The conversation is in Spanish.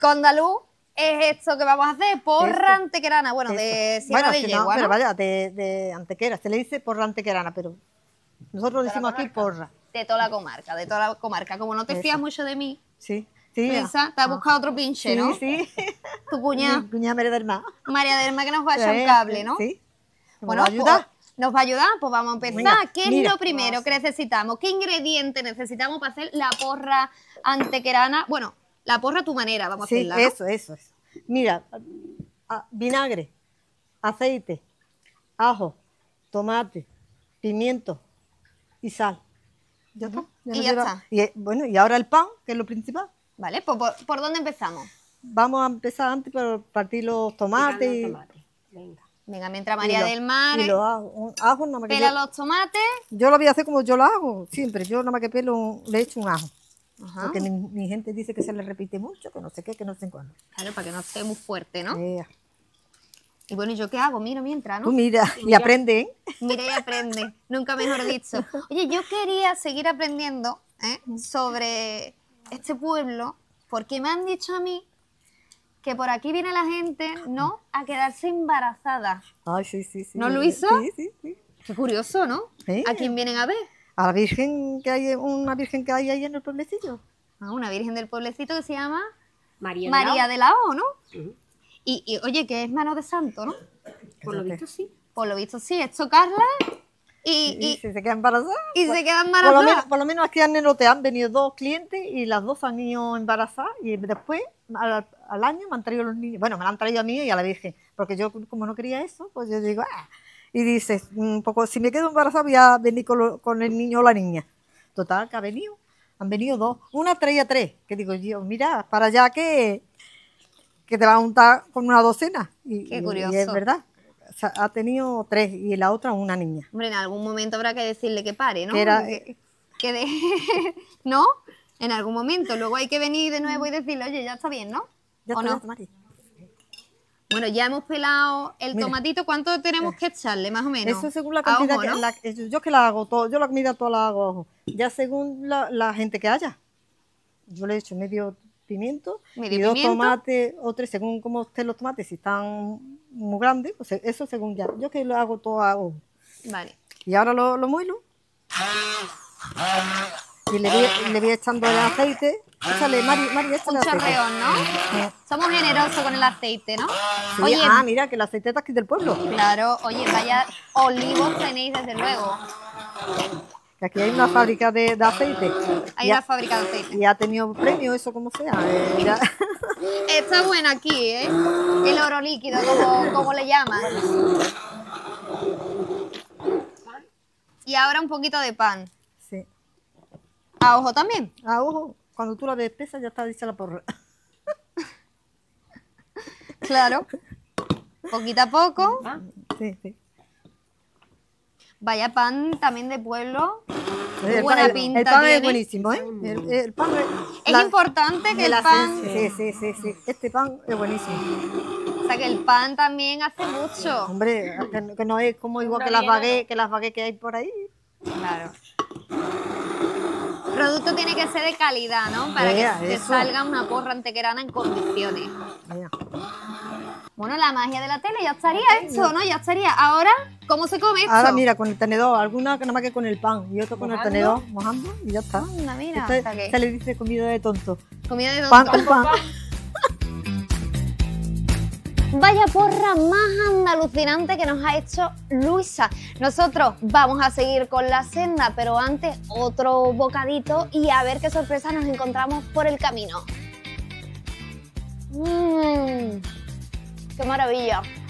Condalú es esto que vamos a hacer, porra antequerana, bueno, de Sierra de Yegua, pero ¿no? vaya, de Antequera, se le dice porra antequerana, pero nosotros decimos aquí porra. De toda la comarca. Como no te fías mucho de mí, Sí. Luisa, te has buscado otro pinche, ¿no? Sí. Tu cuñada. Mi cuñada María del Mar. María del Mar, que nos va a echar un cable, ¿no? Sí. Bueno, ¿Nos va a ayudar? pues, ¿nos va a ayudar? Pues vamos a empezar. Venga, ¿Qué es lo primero que necesitamos? ¿Qué ingrediente necesitamos para hacer la porra antequerana? Bueno, la porra a tu manera, vamos a hacerla, ¿no? Eso. Mira, vinagre, aceite, ajo, tomate, pimiento y sal. Ya está. Ya está. Y ahora el pan, que es lo principal. Vale, pues ¿por dónde empezamos? Vamos a empezar antes por partir los tomates. Venga, mientras María del Mar y los ajos, nada más que pela los tomates. yo lo voy a hacer como yo lo hago siempre. Yo nada más que pelo le echo un ajo. Ajá. Porque mi gente dice que se le repite mucho, que no sé qué, que no sé cuándo. Claro, para que no esté muy fuerte, ¿no? Y bueno, ¿y yo qué hago? Miro mientras, ¿no? tú mira y aprende, ¿eh? Mira y aprende, nunca mejor dicho. Oye, yo quería seguir aprendiendo sobre este pueblo, porque me han dicho a mí que por aquí viene la gente, ¿no?, a quedarse embarazada. Ay, sí. ¿No, Luisa? Sí. Qué curioso, ¿no? Sí. ¿A quién vienen a ver? A la virgen una virgen que hay ahí en el pueblecillo. A una virgen del pueblecito que se llama María de la O, ¿no? Y oye, que es mano de santo, ¿no? Por lo visto sí. Por lo visto sí, es tocarla Y si se queda embarazada. y se queda embarazada. Por lo menos aquí al Nenote han venido 2 clientes y las 2 han ido embarazadas y después al año me han traído los niños. Bueno, me lo han traído a mí y a la Virgen, porque yo como no quería eso, pues yo digo, y dices, un poco, si me quedo embarazada voy a venir con el niño o la niña. Total, que han venido 2. Una traía 3, que digo yo, mira, para allá que te va a juntar con una docena. Qué curioso. Y es verdad. O sea, ha tenido 3 y la otra una niña. Hombre, en algún momento habrá que decirle que pare, ¿no? Que era- ¿No? En algún momento. Luego hay que venir de nuevo y decirle, oye, ya está bien, ¿no? Ya ¿O está, no? ya está, Mari. Bueno, ya hemos pelado el Mira. tomatito. ¿Cuánto tenemos que echarle, más o menos? Eso según la A cantidad ojo, ¿no? yo que la hago todo, yo la comida toda la hago a ojo. Ya según la gente que haya. Yo le he hecho medio pimiento Medio y 2 pimiento. tomates o 3, según cómo estén los tomates, si están muy grandes, pues eso según ya. Yo que lo hago todo a ojo. Vale. Y ahora lo muelo. Y le voy echando el aceite. Échale, Mari, échale Un aceite. chorreón, ¿no? Somos generosos con el aceite, ¿no? Sí, Oye, mira, que el aceite está aquí del pueblo. claro, oye, vaya olivos tenéis desde luego. Que aquí hay una fábrica de aceite. Hay una fábrica de aceite. Y ha tenido premio, eso como sea. Está bueno aquí, ¿eh? El oro líquido, como le llaman. Y ahora un poquito de pan. Sí. ¿A ojo también? A ojo, cuando tú la ves espesa ya está dicha la porra. Claro. Poquito a poco. Sí. Vaya pan también de pueblo. Qué El buena pan, pinta el pan tiene. es buenísimo, ¿eh? El pan Es importante que el pan... Sí. Este pan es buenísimo. O sea, que el pan también hace mucho. Hombre, que no es como igual que las baguettes que hay por ahí. Claro. El producto tiene que ser de calidad, ¿no? Para que te eso. salga una porra antequerana en condiciones. Mira. Bueno, la magia de la tele ya estaría hecho, ¿no? Ya estaría. Ahora, ¿cómo se come esto? Ahora mira, con el tenedor, alguna que nada más que con el pan y otro con el tenedor, mojando y ya está. Anda, mira. Este- o sea que se le dice comida de tonto. comida de Pan tonto. con pan. Vaya porra más alucinante que nos ha hecho Luisa. Nosotros vamos a seguir con la senda, pero antes otro bocadito y a ver qué sorpresas nos encontramos por el camino. ¡Qué maravilla!